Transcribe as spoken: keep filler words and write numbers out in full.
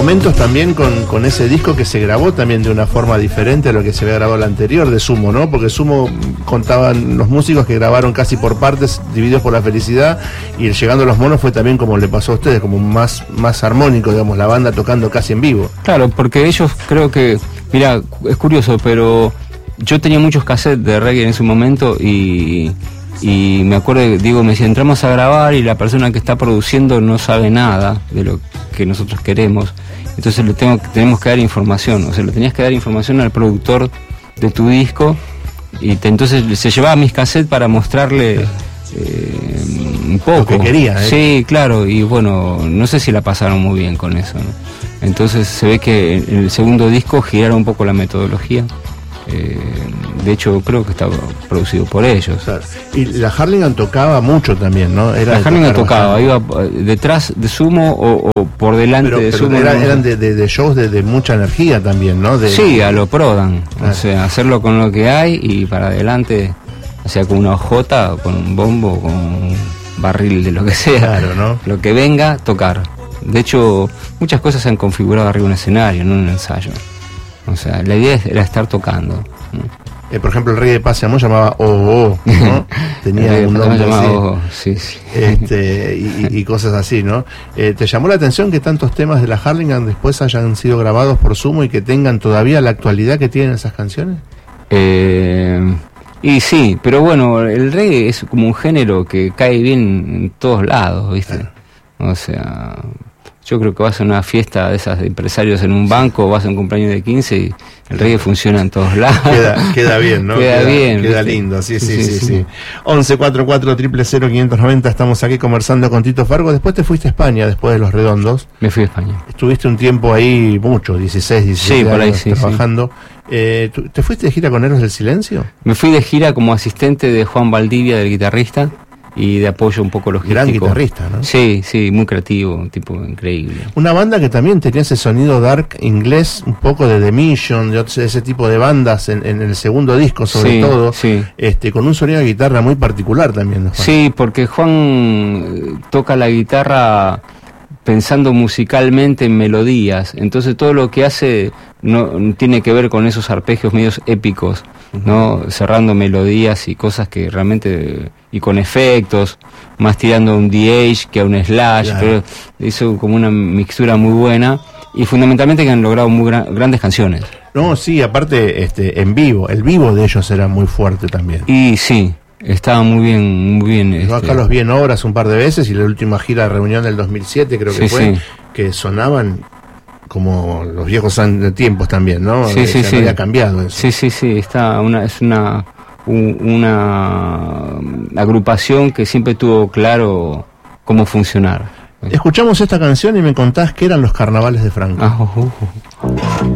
momentos también con, con ese disco que se grabó también de una forma diferente a lo que se había grabado el anterior de Sumo, ¿no? Porque Sumo contaban los músicos que grabaron casi por partes, divididos por la felicidad, y el Llegando a los Monos fue también como le pasó a ustedes, como más, más armónico, digamos, la banda tocando casi en vivo. Claro, porque ellos creo que, mira, es curioso, pero yo tenía muchos cassettes de reggae en ese momento y... Y me acuerdo, digo, me decía, entramos a grabar y la persona que está produciendo no sabe nada de lo que nosotros queremos. Entonces le tengo, tenemos que dar información. O sea, le tenías que dar información al productor de tu disco. Y te, entonces se llevaba mis cassettes para mostrarle eh, un poco. Lo que quería, ¿eh? Sí, claro. Y bueno, no sé si la pasaron muy bien con eso, ¿no? Entonces se ve que en el segundo disco giraron un poco la metodología. Eh, de hecho creo que estaba producido por ellos. Claro. Y la Harlingham tocaba mucho también, ¿no? Era la Harlingham tocaba, iba detrás de Sumo o, o por delante pero, de pero Sumo. Era, eran de, de, de shows de, de mucha energía también, ¿no? De, sí, a lo Prodan, claro. O sea, hacerlo con lo que hay y para adelante, o sea, con una hojota, con un bombo, con un barril de lo que sea, claro, ¿no? Lo que venga, tocar. De hecho, muchas cosas se han configurado arriba de un escenario, no en un ensayo. O sea, la idea era estar tocando, ¿no? Eh, por ejemplo, el Rey de Paz se llamó, llamaba Oh Oh, ¿no? Tenía un nombre así, oh, sí, sí. Este, y, y cosas así, ¿no? Eh, ¿Te llamó la atención que tantos temas de la Harlingham después hayan sido grabados por Sumo y que tengan todavía la actualidad que tienen esas canciones? Eh, y sí, pero bueno, el reggae es como un género que cae bien en todos lados, ¿viste? Claro. O sea... Yo creo que vas a una fiesta de esas de empresarios en un banco, vas a un cumpleaños de quince y el reggae funciona en todos lados. Queda, queda bien, ¿no? Queda, queda bien. Queda ¿viste? Lindo, sí, sí, sí, sí. sí. sí. once cuarenta y cuatro, cero cero cero, quinientos noventa, estamos aquí conversando con Tito Fargo. Después te fuiste a España, después de Los Redondos. Me fui a España. Estuviste un tiempo ahí, mucho, dieciséis, diecisiete sí, por ahí, años sí, trabajando. Sí. Eh, ¿Te fuiste de gira con Héroes del Silencio? Me fui de gira como asistente de Juan Valdivia, del guitarrista. Y de apoyo un poco logístico. Gran guitarrista, ¿no? Sí, sí, muy creativo, un tipo increíble. Una banda que también tenía ese sonido dark inglés, un poco de The Mission, de ese tipo de bandas en, en el segundo disco sobre sí, todo, sí. este, con un sonido de guitarra muy particular también, ¿no, Juan? Sí, porque Juan toca la guitarra pensando musicalmente en melodías, entonces todo lo que hace no tiene que ver con esos arpegios medios épicos, ¿no? Uh-huh. Cerrando melodías y cosas que realmente, y con efectos, más tirando a un D H que a un slash, claro. Pero hizo como una mixtura muy buena y fundamentalmente que han logrado muy gra- grandes canciones. No, sí, aparte este en vivo, el vivo de ellos era muy fuerte también. Y sí, estaba muy bien, muy bien. Yo este... acá los vi en obras un par de veces y la última gira de reunión del dos mil siete creo que sí, fue, sí. Que sonaban como los viejos tiempos también, ¿no? Sí, sí, Se sí. había cambiado eso. Sí, sí, sí, está una, es una, un, una agrupación que siempre tuvo claro cómo funcionar. Escuchamos esta canción y me contás que eran los carnavales de Franco. Ah, uh, uh, uh.